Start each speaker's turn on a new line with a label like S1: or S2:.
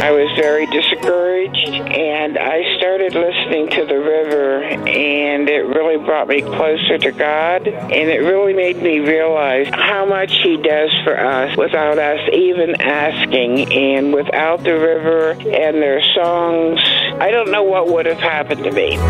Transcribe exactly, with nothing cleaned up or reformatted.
S1: I was very discouraged, and I started listening to the river, and it really brought me closer to God, and it really made me realize how much He does for us without us even asking. And without the river and their songs, I don't know what would have happened to me.